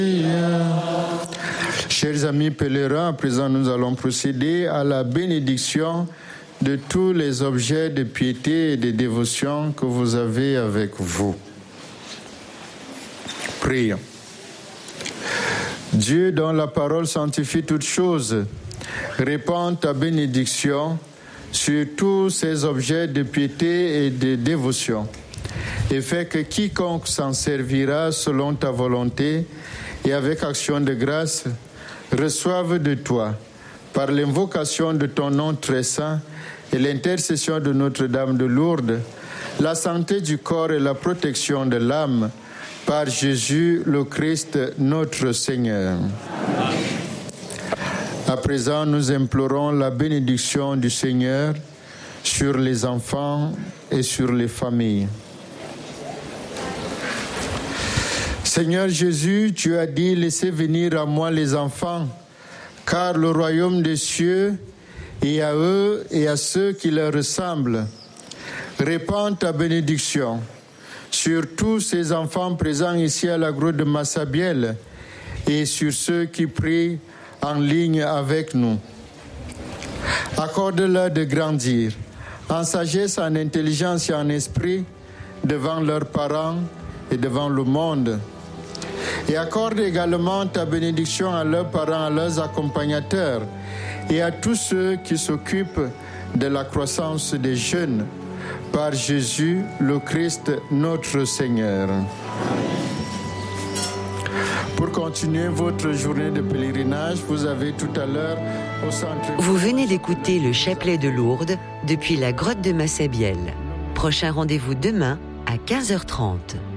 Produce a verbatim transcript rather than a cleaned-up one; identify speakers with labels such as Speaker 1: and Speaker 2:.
Speaker 1: Chers amis pèlerins, à présent nous allons procéder à la bénédiction de tous les objets de piété et de dévotion que vous avez avec vous. Prions. Dieu, dont la parole sanctifie toutes choses, répand ta bénédiction sur tous ces objets de piété et de dévotion, et fait que quiconque s'en servira selon ta volonté et avec action de grâce, reçoive de toi, par l'invocation de ton nom très saint et l'intercession de Notre-Dame de Lourdes, la santé du corps et la protection de l'âme, par Jésus le Christ, notre Seigneur. À présent, nous implorons la bénédiction du Seigneur sur les enfants et sur les familles. Seigneur Jésus, tu as dit, laissez venir à moi les enfants, car le royaume des cieux est à eux et à ceux qui leur ressemblent. Répands ta bénédiction sur tous ces enfants présents ici à la grotte de Massabielle et sur ceux qui prient en ligne avec nous. Accorde-leur de grandir en sagesse, en intelligence et en esprit devant leurs parents et devant le monde. Et accorde également ta bénédiction à leurs parents, à leurs accompagnateurs et à tous ceux qui s'occupent de la croissance des jeunes, par Jésus le Christ, notre Seigneur. Pour continuer votre journée de pèlerinage, vous avez tout à l'heure au centre...
Speaker 2: Vous venez d'écouter le chapelet de Lourdes depuis la grotte de Massabielle. Prochain rendez-vous demain à quinze heures trente.